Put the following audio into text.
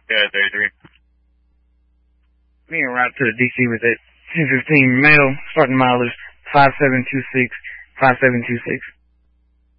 Yeah, 33. Being route to the DC with that 1015 mail, starting mileage 5726, 5726.